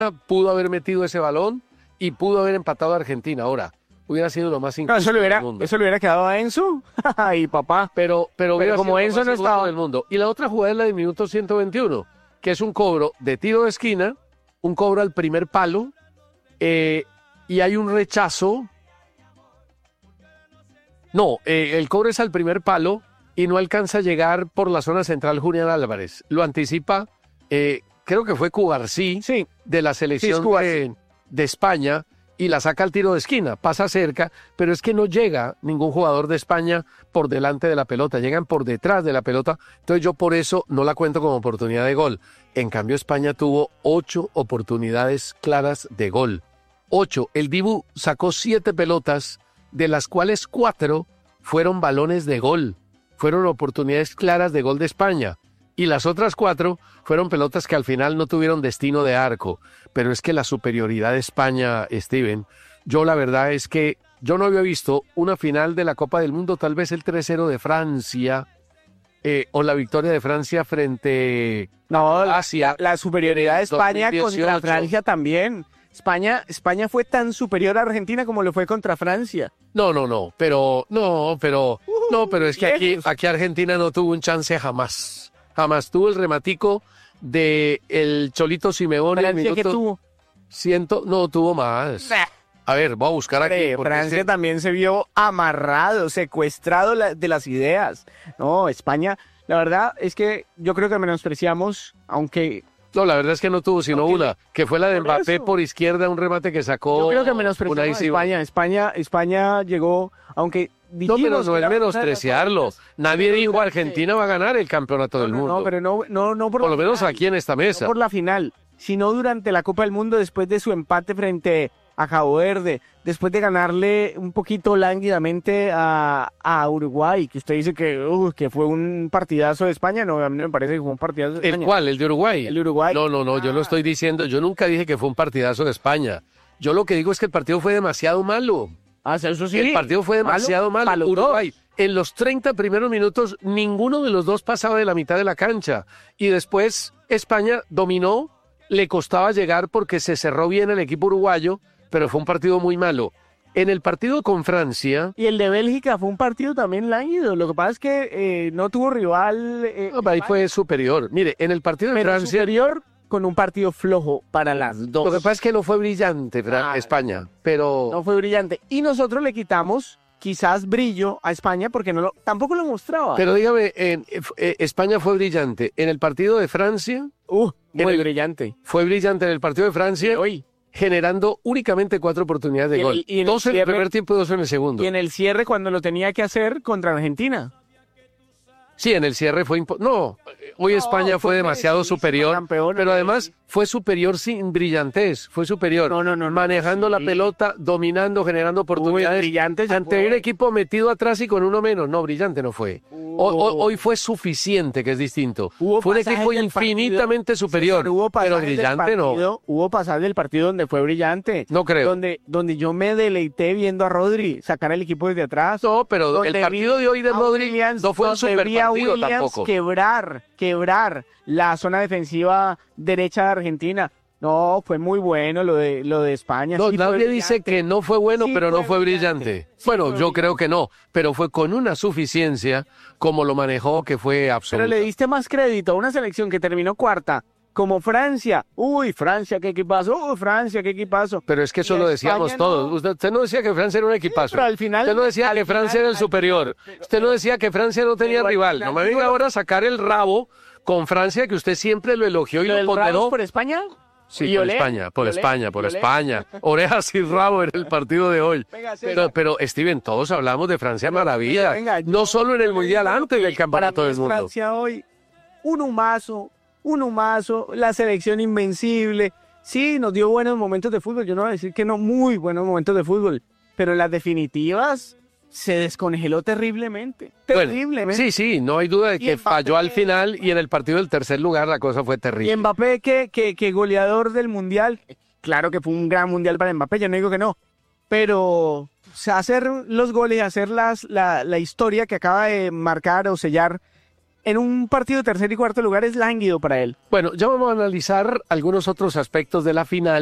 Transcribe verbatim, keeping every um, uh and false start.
pudo haber metido ese balón y pudo haber empatado a Argentina. Ahora, hubiera sido lo más No, injusto eso le hubiera, del mundo. eso le hubiera quedado a Enzo y papá. Pero, pero, hubiera como sido lo Enzo más no injusto estaba. del mundo. Y la otra jugada es la del minuto ciento veintiuno, que es un cobro de tiro de esquina, un cobro al primer palo, eh, y hay un rechazo. No, eh, el cobro es al primer palo y no alcanza a llegar por la zona central Julián Álvarez. Lo anticipa, eh, creo que fue Cubarsí, Sí, de la Sí, es selección Cubarsí. de, de España, y la saca al tiro de esquina, pasa cerca, pero es que no llega ningún jugador de España por delante de la pelota, llegan por detrás de la pelota, entonces yo por eso no la cuento como oportunidad de gol. En cambio España tuvo ocho oportunidades claras de gol, ocho. El Dibu sacó siete pelotas, de las cuales cuatro fueron balones de gol, fueron oportunidades claras de gol de España. Y las otras cuatro fueron pelotas que al final no tuvieron destino de arco. Pero es que la superioridad de España, Steven, yo la verdad es que yo no había visto una final de la Copa del Mundo, tal vez el tres cero de Francia, eh, o la victoria de Francia frente No, a la, Asia. la superioridad de España dos mil contra dieciocho. Francia también. España, España fue tan superior a Argentina como lo fue contra Francia. No, no, no, pero, no, pero, no, pero es que aquí, lejos. aquí Argentina no tuvo un chance jamás. Jamás tuvo el rematico de el Cholito Simeone. en Francia que minuto tuvo. ciento, no tuvo más. A ver, voy a buscar aquí. Hombre, porque Francia ese- también se vio amarrado, secuestrado la- de las ideas. No, España, la verdad es que yo creo que menospreciamos, aunque No, la verdad es que no tuvo sino Aunque- una, que fue la de Por Mbappé eso. por izquierda, un remate que sacó. yo creo que menospreciamos a Unai Simón. España. España, España llegó, aunque No, pero dijimos no que es era una de las menospreciarlo. favoritas, Nadie pero dijo durante- Argentina va a ganar el campeonato del No, mundo. no, pero no, no, no por, por la lo menos final, aquí en esta mesa. no por la final, sino durante la Copa del Mundo después de su empate frente a Cabo Verde, después de ganarle un poquito lánguidamente a, a Uruguay, que usted dice que, uh, que fue un partidazo de España. No, a mí no me parece que fue un partidazo de ¿El España. cuál? ¿El de Uruguay? El de Uruguay. No, no, no, yo lo estoy diciendo. Yo nunca dije que fue un partidazo de España. Yo lo que digo es que el partido fue demasiado malo. Ah, eso sí. El partido fue demasiado malo. para los dos. Uruguay, en los treinta primeros minutos, ninguno de los dos pasaba de la mitad de la cancha. Y después España dominó, le costaba llegar porque se cerró bien el equipo uruguayo, pero fue un partido muy malo. En el partido con Francia, Y el de Bélgica fue un partido también lánguido. Lo que pasa es que eh, no tuvo rival. eh, no, ahí fue superior. Mire, en el partido de pero Francia, superior con un partido flojo para las dos. lo que pasa es que no fue brillante Fra- Ah, España, pero... No fue brillante. Y nosotros le quitamos quizás brillo a España porque no lo, tampoco lo mostraba. Pero dígame, en, eh, España fue brillante. En el partido de Francia, uh, en muy el- brillante. fue brillante en el partido de Francia, Hoy. generando únicamente cuatro oportunidades de Y en gol. el- y en el Dos en el cierre- primer tiempo y dos en el segundo. Y en el cierre cuando lo tenía que hacer contra Argentina. Sí, en el cierre fue... impo- No, hoy No, España fue fue demasiado merecidísima superior, campeona, pero además merecidísima. fue superior sin brillantez, fue superior. No, no, no, no, manejando la sí. pelota, dominando, generando oportunidades. brillante sí ante fue. un equipo metido atrás y con uno menos. No, brillante no fue. Hoy, hoy- hoy fue suficiente, que es distinto. Hubo Fue un pasajes equipo del infinitamente partido, superior, César, hubo pero pasajes del brillante no. partido, Hubo pasajes del partido donde fue brillante. No creo. Donde, donde yo me deleité viendo a Rodri sacar el equipo desde atrás. No, pero el Donde partido vi de hoy de a Rodri Williams, no fue un donde super vi a partido Williams tampoco. quebrar, quebrar la zona defensiva derecha de Argentina. No, fue muy bueno lo de lo de España. No, Sí fue nadie dice brillante. que no fue bueno, Sí pero no fue fue brillante. brillante. Sí bueno, fue yo brillante. creo que no, pero fue con una suficiencia como lo manejó que fue Pero absoluta. le diste más crédito a una selección que terminó cuarta, como Francia. Uy, Francia, qué equipazo. Uy, Francia, qué equipazo. Pero es que eso Y lo a decíamos España todos. no. Usted, usted no decía que Francia era un equipazo. pero al final- usted no decía al que Francia final- era el al superior. final- usted no decía que Francia no tenía pero al rival. final No me digo venga lo- ahora a sacar el rabo con Francia, que usted siempre lo elogió y ¿Lo lo del Ramos ponderó. por España? Sí, ¿Y por olé? España, por ¿Y olé? España, por ¿Y olé? España. Orejas y rabo en el partido de hoy. Venga, Pero, César. pero, Steven, todos hablamos de Francia maravilla. venga, yo- no solo en el yo le Mundial, digo antes que del Campeonato para mí del es Mundo. Francia hoy, un humazo, un humazo, la selección invencible. Sí, nos dio buenos momentos de fútbol. Yo no voy a decir que no, muy buenos momentos de fútbol. Pero en las definitivas se descongeló terriblemente. Bueno, Terriblemente. sí, sí, no hay duda de Y que Mbappé- falló al final y en el partido del tercer lugar la cosa fue Y terrible. Mbappé, que, que, que goleador del Mundial, claro que fue un gran Mundial para Mbappé, yo no digo que no, pero o sea, hacer los goles, hacer las, la, la historia que acaba de marcar o sellar en un partido de tercer y cuarto lugar es lánguido para él. Bueno, ya vamos a analizar algunos otros aspectos de la final.